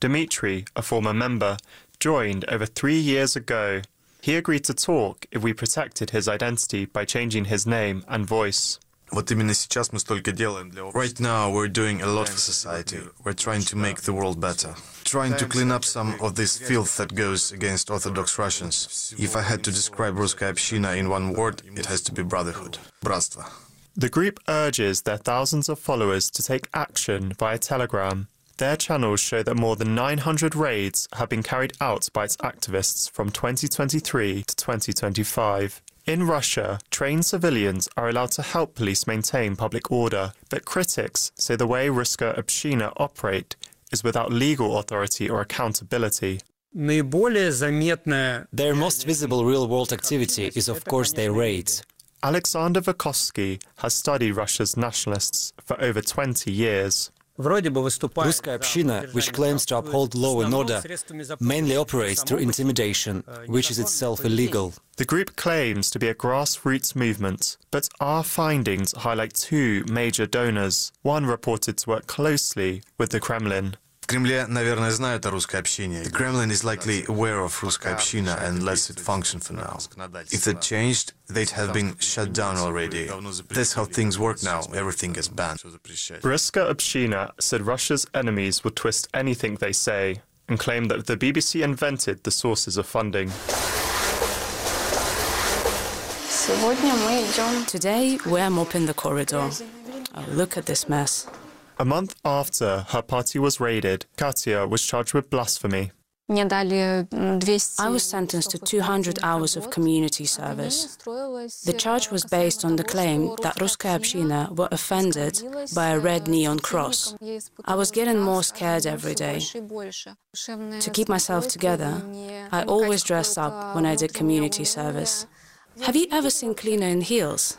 Dmitry, a former member, joined over 3 years ago. He agreed to talk if we protected his identity by changing his name and voice. Right now, we're doing a lot for society. We're trying to make the world better. Trying to clean up some of this filth that goes against Orthodox Russians. If I had to describe Ruskaya Община in one word, it has to be brotherhood. Bratstvo. The group urges their thousands of followers to take action via Telegram. Their channels show that more than 900 raids have been carried out by its activists from 2023 to 2025. In Russia, trained civilians are allowed to help police maintain public order, but critics say the way Ruskaya Общina operate is without legal authority or accountability. Their most visible real-world activity is, of course, their raids. Alexander Vukovsky has studied Russia's nationalists for over 20 years. Ruskaya Общina, which claims to uphold law and order, mainly operates through intimidation, which is itself illegal. The group claims to be a grassroots movement, but our findings highlight two major donors. One reported to work closely with the Kremlin. The Kremlin is likely aware of Ruskaya Общina and lets it function for now. If that changed, they'd have been shut down already. That's how things work now. Everything is banned. Ruskaya Общina said Russia's enemies would twist anything they say and claimed that the BBC invented the sources of funding. Today, we're mopping the corridor. Oh, look at this mess. A month after her party was raided, Katya was charged with blasphemy. I was sentenced to 200 hours of community service. The charge was based on the claim that Ruskaya Общina were offended by a red neon cross. I was getting more scared every day. To keep myself together, I always dressed up when I did community service. Have you ever seen cleaner in heels?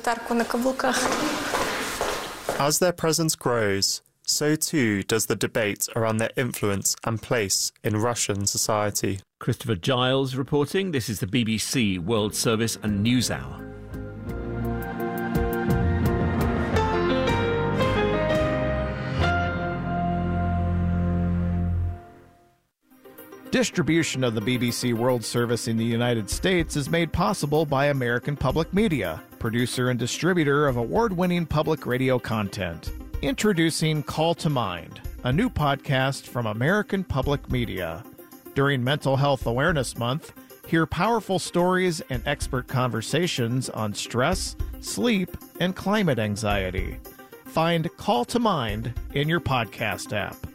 As their presence grows, so too does the debate around their influence and place in Russian society. Christopher Giles reporting. This is the BBC World Service and News Hour. Distribution of the BBC World Service in the United States is made possible by American Public Media, producer and distributor of award-winning public radio content. Introducing Call to Mind, a new podcast from American Public Media. During Mental Health Awareness Month, hear powerful stories and expert conversations on stress, sleep, and climate anxiety. Find Call to Mind in your podcast app.